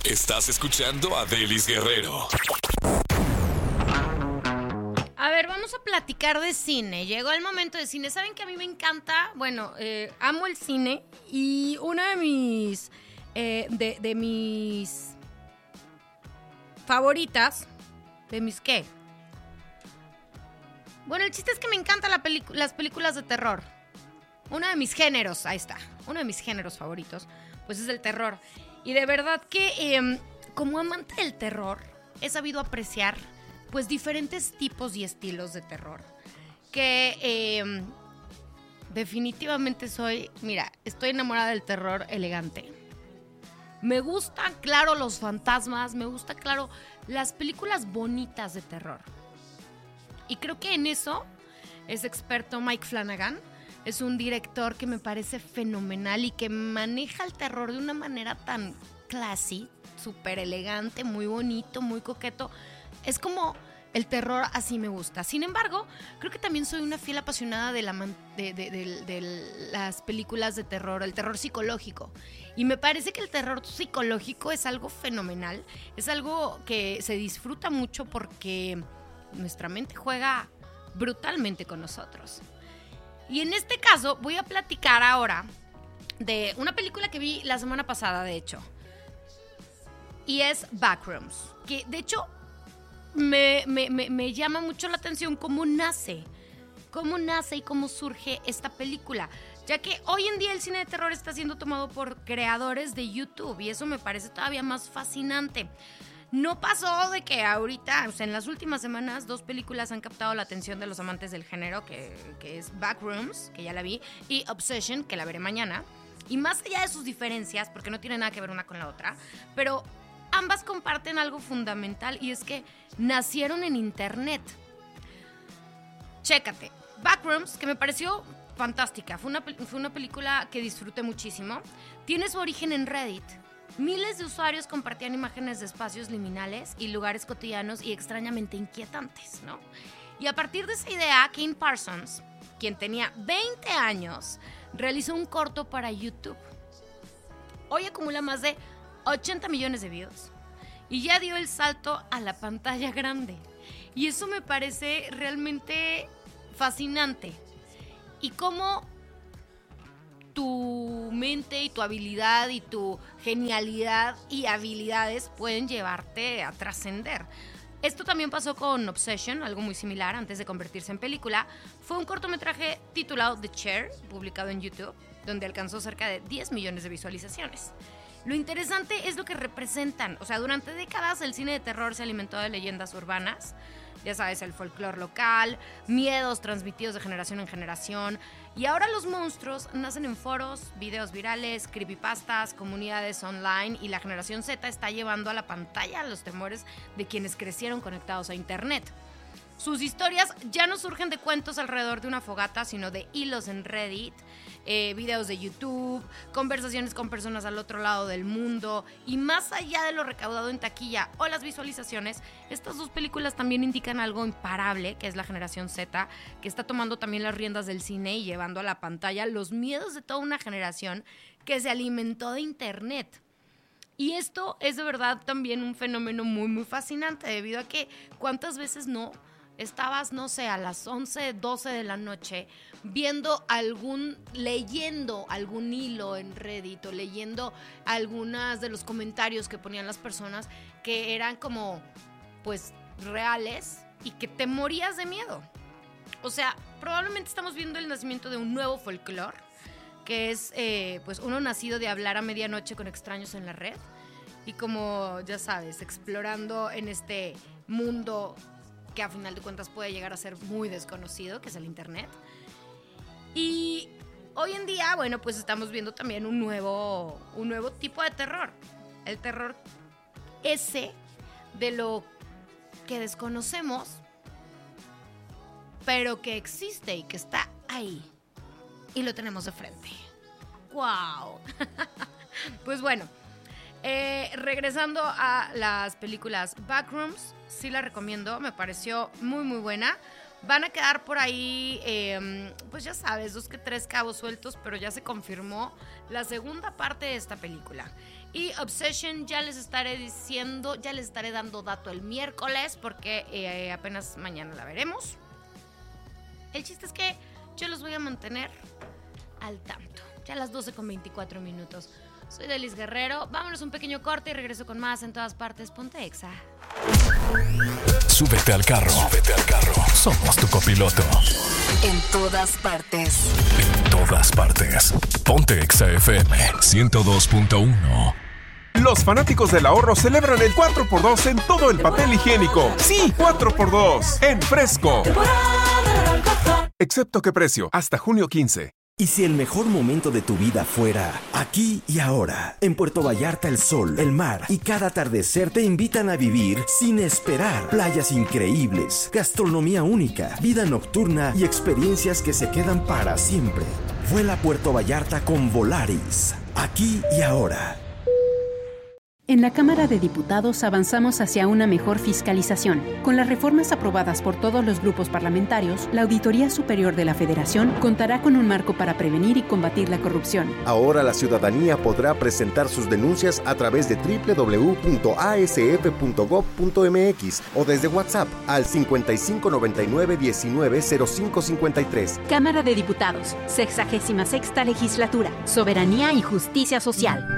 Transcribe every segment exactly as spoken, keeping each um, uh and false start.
Estás escuchando a Delis Guerrero. A ver, vamos a platicar de cine. Llegó el momento de cine. ¿Saben que a mí me encanta? Bueno, eh, amo el cine y una de mis, eh, de, de mis favoritas, ¿de mis qué? Bueno, el chiste es que me encantan la pelic- las películas de terror. Uno de mis géneros, ahí está, uno de mis géneros favoritos, pues es el terror. Y de verdad que eh, como amante del terror, he sabido apreciar pues diferentes tipos y estilos de terror. Que eh, definitivamente soy, mira, estoy enamorada del terror elegante. Me gustan, claro, los fantasmas, me gustan, claro, las películas bonitas de terror. Y creo que en eso es experto Mike Flanagan. Es un director que me parece fenomenal y que maneja el terror de una manera tan classy, súper elegante, muy bonito, muy coqueto. Es como el terror así me gusta. Sin embargo, creo que también soy una fiel apasionada de, la man- de, de, de, de las películas de terror, el terror psicológico. Y me parece que el terror psicológico es algo fenomenal. Es algo que se disfruta mucho porque nuestra mente juega brutalmente con nosotros. Y en este caso voy a platicar ahora de una película que vi la semana pasada, de hecho. Y es Backrooms. Que de hecho me, me, me, me llama mucho la atención cómo nace. Cómo nace y cómo surge esta película. Ya que hoy en día el cine de terror está siendo tomado por creadores de YouTube. Y eso me parece todavía más fascinante. No pasó de que ahorita, o sea, en las últimas semanas, dos películas han captado la atención de los amantes del género, que, que es Backrooms, que ya la vi, y Obsession, que la veré mañana. Y más allá de sus diferencias, porque no tienen nada que ver una con la otra, pero ambas comparten algo fundamental y es que nacieron en internet. Chécate, Backrooms, que me pareció fantástica, fue una, fue una película que disfruté muchísimo, tiene su origen en Reddit. Miles de usuarios compartían imágenes de espacios liminales y lugares cotidianos y extrañamente inquietantes, ¿no? Y a partir de esa idea, Kane Parsons, quien tenía veinte años, realizó un corto para YouTube. Hoy acumula más de ochenta millones de views y ya dio el salto a la pantalla grande. Y eso me parece realmente fascinante. Y cómo tu mente y tu habilidad y tu genialidad y habilidades pueden llevarte a trascender. Esto también pasó con Obsession, algo muy similar antes de convertirse en película. Fue un cortometraje titulado The Chair, publicado en YouTube, donde alcanzó cerca de diez millones de visualizaciones. Lo interesante es lo que representan. O sea, durante décadas el cine de terror se alimentó de leyendas urbanas. Ya sabes, el folclore local, miedos transmitidos de generación en generación. Y ahora los monstruos nacen en foros, videos virales, creepypastas, comunidades online. Y la generación Z está llevando a la pantalla los temores de quienes crecieron conectados a internet. Sus historias ya no surgen de cuentos alrededor de una fogata, sino de hilos en Reddit, eh, videos de YouTube, conversaciones con personas al otro lado del mundo. Y más allá de lo recaudado en taquilla o las visualizaciones, estas dos películas también indican algo imparable, que es la generación Z, que está tomando también las riendas del cine y llevando a la pantalla los miedos de toda una generación que se alimentó de internet. Y esto es de verdad también un fenómeno muy, muy fascinante, debido a que cuántas veces no estabas, no sé, a las once, doce de la noche viendo algún, leyendo algún hilo en Reddit o leyendo algunas de los comentarios que ponían las personas que eran como, pues, reales y que te morías de miedo. O sea, probablemente estamos viendo el nacimiento de un nuevo folclore, que es, eh, pues, uno nacido de hablar a medianoche con extraños en la red y como, ya sabes, explorando en este mundo que a final de cuentas puede llegar a ser muy desconocido, que es el internet. Y hoy en día, bueno, pues estamos viendo también un nuevo, un nuevo tipo de terror. El terror ese de lo que desconocemos, pero que existe y que está ahí. Y lo tenemos de frente. ¡Wow! Pues bueno, eh, regresando a las películas Backrooms, sí la recomiendo, me pareció muy muy buena. Van a quedar por ahí, eh, pues ya sabes, dos que tres cabos sueltos, pero ya se confirmó la segunda parte de esta película. Y Obsession ya les estaré diciendo, ya les estaré dando dato el miércoles porque eh, apenas mañana la veremos. El chiste es que yo los voy a mantener al tanto. Ya a las doce con veinticuatro minutos. Soy Delis Guerrero. Vámonos un pequeño corte y regreso con más en todas partes. Ponte Exa. Súbete al carro. Súbete al carro. Somos tu copiloto. En todas partes. En todas partes. Ponte Exa F M ciento dos punto uno. Los fanáticos del ahorro celebran el cuatro por dos en todo el papel higiénico. Sí, cuatro por dos en Fresco. Excepto qué precio, hasta junio quince. ¿Y si el mejor momento de tu vida fuera aquí y ahora? En Puerto Vallarta el sol, el mar y cada atardecer te invitan a vivir sin esperar. Playas increíbles, gastronomía única, vida nocturna y experiencias que se quedan para siempre. Vuela a Puerto Vallarta con Volaris. Aquí y ahora. En la Cámara de Diputados avanzamos hacia una mejor fiscalización. Con las reformas aprobadas por todos los grupos parlamentarios, la Auditoría Superior de la Federación contará con un marco para prevenir y combatir la corrupción. Ahora la ciudadanía podrá presentar sus denuncias a través de doble u doble u doble u punto a s f punto gob punto m x o desde WhatsApp al cincuenta y cinco noventa y nueve diecinueve cero cinco cincuenta y tres. Cámara de Diputados, sexagésima sexta Legislatura, Soberanía y Justicia Social.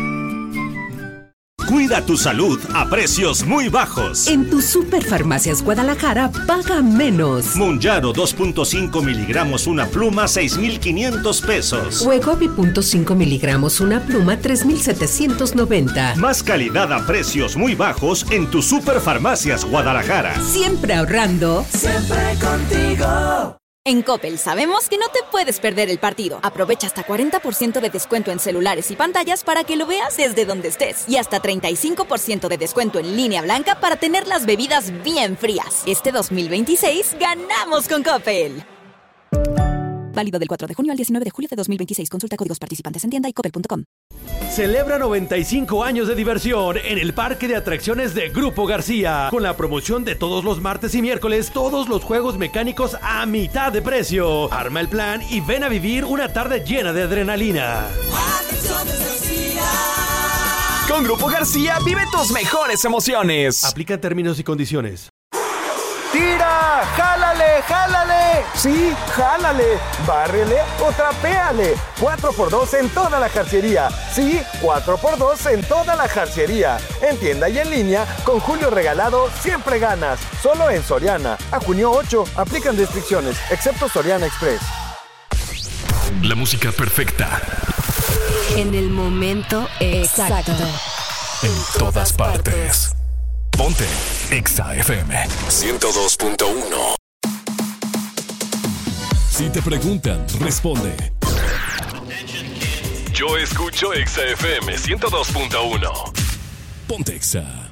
Cuida tu salud a precios muy bajos. En tu Superfarmacias Guadalajara, paga menos. Monjaro dos punto cinco miligramos una pluma, seis mil quinientos pesos. Wegovy punto cinco miligramos una pluma, tres mil setecientos noventa. Más calidad a precios muy bajos en tu Superfarmacias Guadalajara. Siempre ahorrando. Siempre contigo. En Coppel sabemos que no te puedes perder el partido. Aprovecha hasta cuarenta por ciento de descuento en celulares y pantallas para que lo veas desde donde estés. Y hasta treinta y cinco por ciento de descuento en línea blanca para tener las bebidas bien frías. Este dos mil veintiséis, ¡ganamos con Coppel! Válido del cuatro de junio al diecinueve de julio de dos mil veintiséis. Consulta códigos participantes en tienda y coppel punto com. Celebra noventa y cinco años de diversión en el Parque de Atracciones de Grupo García, con la promoción de todos los martes y miércoles, todos los juegos mecánicos a mitad de precio. Arma el plan y ven a vivir una tarde llena de adrenalina. Con Grupo García vive tus mejores emociones. Aplican términos y condiciones. ¡Tira! ¡Jálale! ¡Jálale! Sí, jálale, bárrele o trapéale. cuatro por dos en toda la jarcería. Sí, cuatro por dos en toda la jarcería. En tienda y en línea, con Julio Regalado siempre ganas. Solo en Soriana. A junio ocho, aplican restricciones, excepto Soriana Express. La música perfecta. En el momento exacto. En todas partes. Ponte Exa F M ciento dos punto uno. Si te preguntan, responde. Yo escucho Exa F M ciento dos punto uno. Ponte Exa.